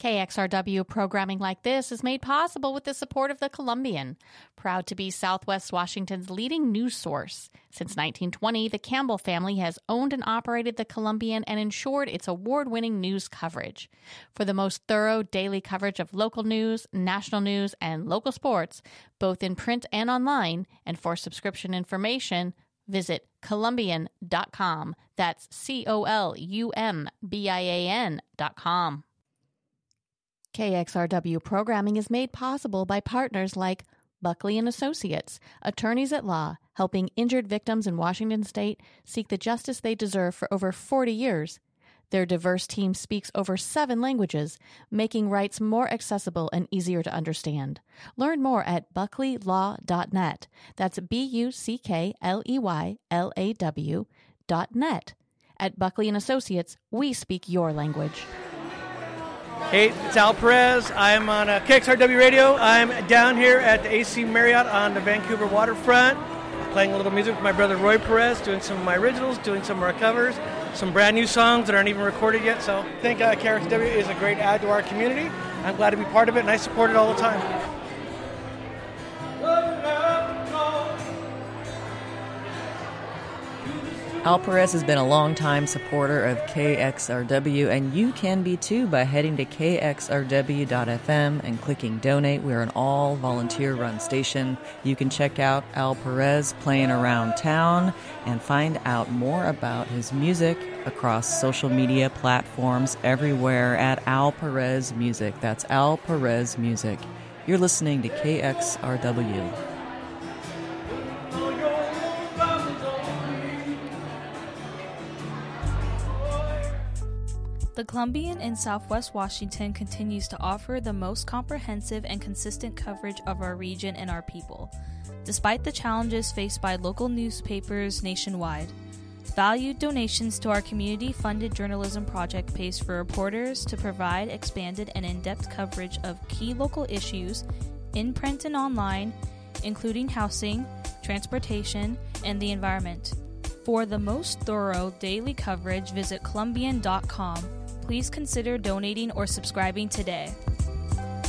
KXRW programming like this is made possible with the support of the Columbian, proud to be Southwest Washington's leading news source. Since 1920, the Campbell family has owned and operated the Columbian and ensured its award-winning news coverage. For the most thorough daily coverage of local news, national news, and local sports, both in print and online, and for subscription information, visit Columbian.com. That's COLUMBIAN.com. KXRW programming is made possible by partners like Buckley & Associates, attorneys at law, helping injured victims in Washington state seek the justice they deserve for over 40 years. Their diverse team speaks over 7 languages, making rights more accessible and easier to understand. Learn more at buckleylaw.net. That's BUCKLEYLAW.net. At Buckley & Associates, we speak your language. Hey, it's Al Perez. I'm on KXRW Radio. I'm down here at the AC Marriott on the Vancouver waterfront, playing a little music with my brother Roy Perez, doing some of my originals, doing some of our covers, some brand new songs that aren't even recorded yet. So I think KXRW is a great add to our community. I'm glad to be part of it, and I support it all the time. Al Perez has been a longtime supporter of KXRW, and you can be too by heading to kxrw.fm and clicking donate. We're an all-volunteer-run station. You can check out Al Perez playing around town and find out more about his music across social media platforms everywhere at Al Perez Music. That's Al Perez Music. You're listening to KXRW. The Columbian in Southwest Washington continues to offer the most comprehensive and consistent coverage of our region and our people, despite the challenges faced by local newspapers nationwide. Valued donations to our community-funded journalism project pays for reporters to provide expanded and in-depth coverage of key local issues in print and online, including housing, transportation, and the environment. For the most thorough daily coverage, visit Columbian.com. Please consider donating or subscribing today.